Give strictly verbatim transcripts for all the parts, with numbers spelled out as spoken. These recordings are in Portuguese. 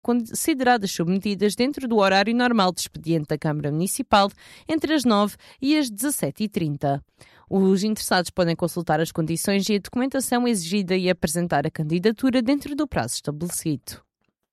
consideradas submetidas dentro do horário normal de expediente da Câmara Municipal entre as nove e as dezassete e trinta. Os interessados podem consultar as condições e a documentação exigida e apresentar a candidatura dentro do prazo estabelecido.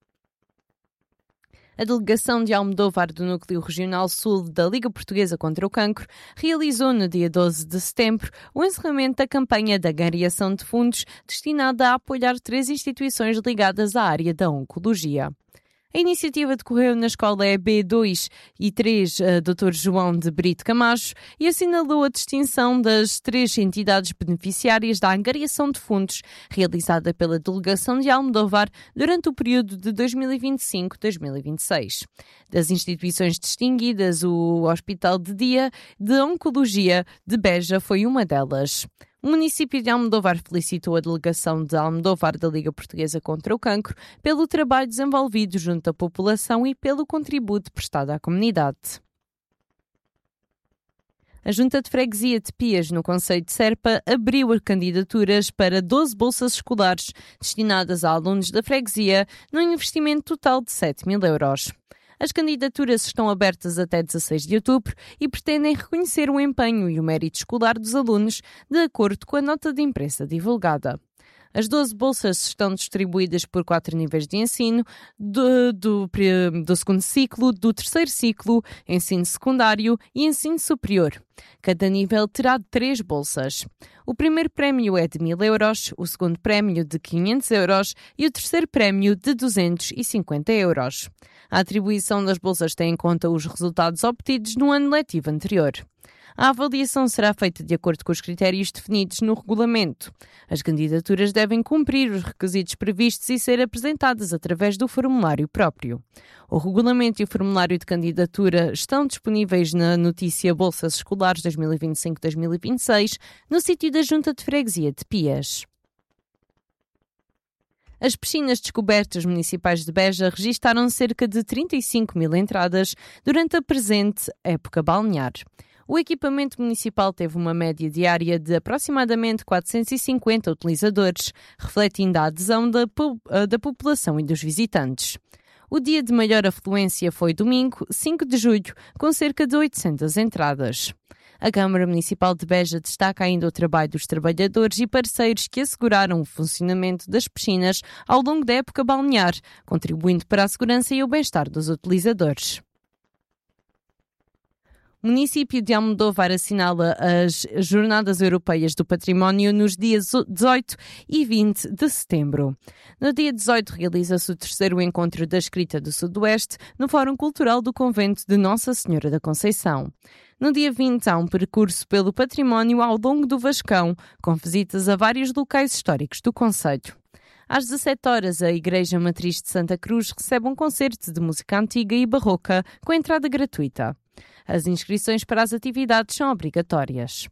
A delegação de Almodóvar do Núcleo Regional Sul da Liga Portuguesa contra o Cancro realizou no dia doze de setembro o encerramento da campanha de angariação de fundos destinada a apoiar três instituições ligadas à área da oncologia. A iniciativa decorreu na Escola E B dois e três doutor João de Brito Camacho e assinalou a distinção das três entidades beneficiárias da angariação de fundos realizada pela Delegação de Almodóvar durante o período de dois mil e vinte e cinco a dois mil e vinte e seis. Das instituições distinguidas, o Hospital de Dia de Oncologia de Beja foi uma delas. O município de Almodóvar felicitou a delegação de Almodóvar da Liga Portuguesa contra o Cancro pelo trabalho desenvolvido junto à população e pelo contributo prestado à comunidade. A Junta de Freguesia de Pias, no concelho de Serpa, abriu as candidaturas para doze bolsas escolares destinadas a alunos da freguesia, num investimento total de sete mil euros. As candidaturas estão abertas até dezasseis de outubro e pretendem reconhecer o empenho e o mérito escolar dos alunos de acordo com a nota de imprensa divulgada. As doze bolsas estão distribuídas por quatro níveis de ensino, do, do, do segundo ciclo, do terceiro ciclo, ensino secundário e ensino superior. Cada nível terá três bolsas. O primeiro prémio é de mil euros, o segundo prémio de quinhentos euros e o terceiro prémio de duzentos e cinquenta euros. A atribuição das bolsas tem em conta os resultados obtidos no ano letivo anterior. A avaliação será feita de acordo com os critérios definidos no regulamento. As candidaturas devem cumprir os requisitos previstos e ser apresentadas através do formulário próprio. O regulamento e o formulário de candidatura estão disponíveis na notícia Bolsas Escolares dois mil e vinte e cinco a dois mil e vinte e seis no sítio da Junta de Freguesia de Pias. As piscinas descobertas municipais de Beja registaram cerca de trinta e cinco mil entradas durante a presente época balnear. O equipamento municipal teve uma média diária de aproximadamente quatrocentos e cinquenta utilizadores, refletindo a adesão da, da população e dos visitantes. O dia de maior afluência foi domingo, cinco de julho, com cerca de oitocentas entradas. A Câmara Municipal de Beja destaca ainda o trabalho dos trabalhadores e parceiros que asseguraram o funcionamento das piscinas ao longo da época balnear, contribuindo para a segurança e o bem-estar dos utilizadores. O município de Almodóvar assinala as Jornadas Europeias do Património nos dias dezoito e vinte de setembro. No dia dezoito realiza-se o terceiro encontro da Escrita do Sudoeste no Fórum Cultural do Convento de Nossa Senhora da Conceição. No dia vinte há um percurso pelo património ao longo do Vascão, com visitas a vários locais históricos do concelho. Às dezassete horas, a Igreja Matriz de Santa Cruz recebe um concerto de música antiga e barroca com entrada gratuita. As inscrições para as atividades são obrigatórias.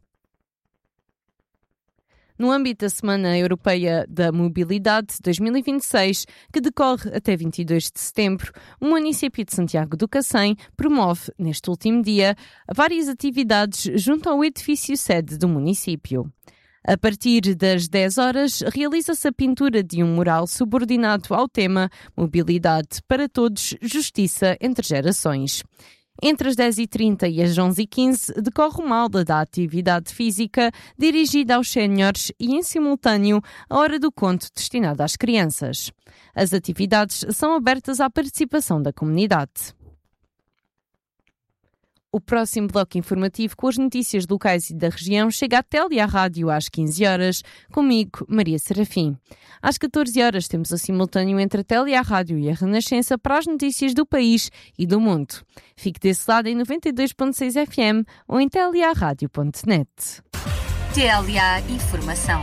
No âmbito da Semana Europeia da Mobilidade dois mil e vinte e seis, que decorre até vinte e dois de setembro, o município de Santiago do Cacém promove, neste último dia, várias atividades junto ao edifício sede do município. A partir das dez horas, realiza-se a pintura de um mural subordinado ao tema Mobilidade para Todos, Justiça entre Gerações. Entre as dez e trinta e as onze e quinze decorre uma aula da atividade física dirigida aos séniores e, em simultâneo, a hora do conto destinada às crianças. As atividades são abertas à participação da comunidade. O próximo bloco informativo com as notícias locais e da região chega até ali à rádio às quinze horas, comigo, Maria Serafim. Às catorze horas temos o simultâneo entre a Tele à Rádio e a Renascença para as notícias do país e do mundo. Fique desse lado em noventa e dois ponto seis F M ou em telearadio ponto net. T L A Informação.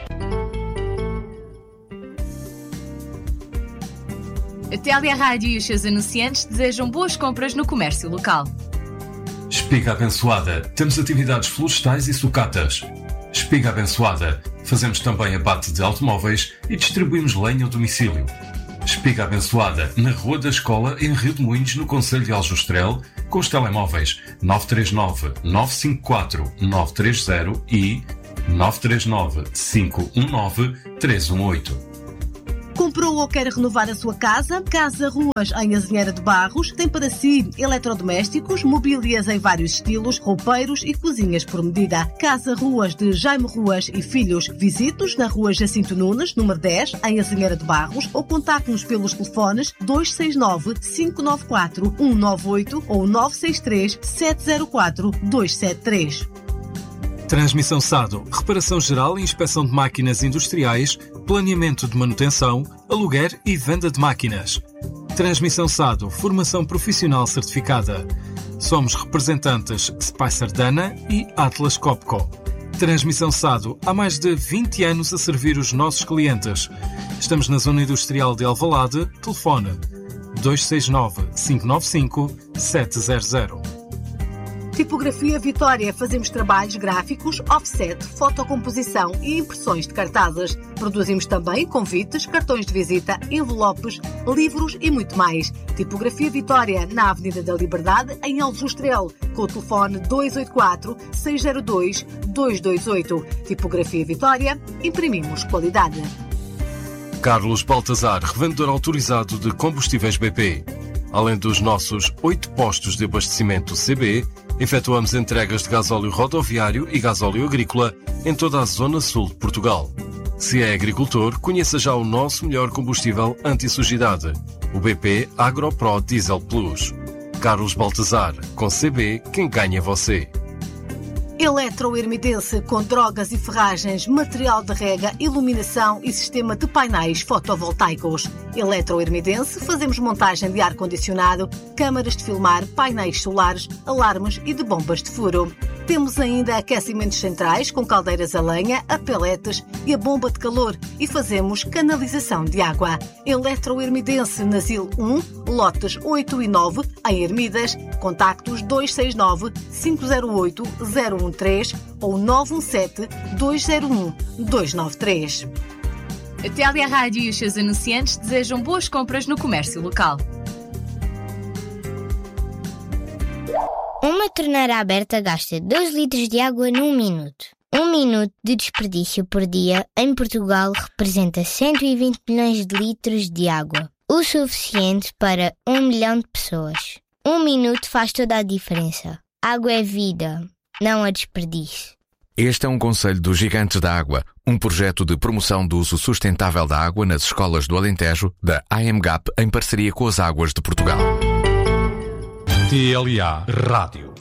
A T L A Rádio e os seus anunciantes desejam boas compras no comércio local. Espiga Abençoada. Temos atividades florestais e sucatas. Espiga Abençoada. Fazemos também abate de automóveis e distribuímos lenha ao domicílio. Espiga Abençoada, na Rua da Escola, em Rio de Moinhos, no concelho de Aljustrel, com os telemóveis nove três nove, nove cinco quatro, nove três zero e nove três nove, cinco um nove, três um oito. Comprou ou quer renovar a sua casa? Casa Ruas, em Azinheira de Barros, tem para si eletrodomésticos, mobílias em vários estilos, roupeiros e cozinhas por medida. Casa Ruas de Jaime Ruas e Filhos. Visite-nos na Rua Jacinto Nunes, número dez, em Azinheira de Barros, ou contacte-nos pelos telefones dois seis nove, cinco nove quatro, um nove oito ou nove seis três, sete zero quatro, dois sete três. Transmissão S A D O, reparação geral e inspeção de máquinas industriais, planeamento de manutenção, aluguer e venda de máquinas. Transmissão S A D O, formação profissional certificada. Somos representantes Spicer Dana e Atlas Copco. Transmissão S A D O, há mais de vinte anos a servir os nossos clientes. Estamos na zona industrial de Alvalade, telefone dois seis nove, cinco nove cinco, sete zero zero. Tipografia Vitória. Fazemos trabalhos gráficos, offset, fotocomposição e impressões de cartazes. Produzimos também convites, cartões de visita, envelopes, livros e muito mais. Tipografia Vitória, na Avenida da Liberdade, em Aljustrel, com o telefone dois oito quatro, seis zero dois, dois dois oito. Tipografia Vitória, imprimimos qualidade. Carlos Baltazar, revendedor autorizado de combustíveis B P. Além dos nossos oito postos de abastecimento C B, efetuamos entregas de gasóleo rodoviário e gasóleo agrícola em toda a zona sul de Portugal. Se é agricultor, conheça já o nosso melhor combustível anti-sujidade, o B P AgroPro Diesel Plus. Carlos Baltazar, com C B, quem ganha é você. Eletroermidense, com drogas e ferragens, material de rega, iluminação e sistema de painéis fotovoltaicos. Eletroermidense, fazemos montagem de ar-condicionado, câmaras de filmar, painéis solares, alarmes e de bombas de furo. Temos ainda aquecimentos centrais com caldeiras a lenha, a peletes e a bomba de calor e fazemos canalização de água. Eletroermidense, Nasil um, lotes oito e nove, em Ermidas. Contactos dois seis nove, cinco zero oito, zero um três ou nove um sete, dois zero um, dois nove três. A Télia Rádio e os seus anunciantes desejam boas compras no comércio local. Uma torneira aberta gasta dois litros de água num minuto. Um minuto de desperdício por dia em Portugal representa cento e vinte milhões de litros de água, o suficiente para um milhão de pessoas. Um minuto faz toda a diferença. Água é vida, não a desperdício. Este é um conselho dos Gigantes da Água, um projeto de promoção do uso sustentável da água nas escolas do Alentejo, da A M G A P, em parceria com as Águas de Portugal. T L A Rádio.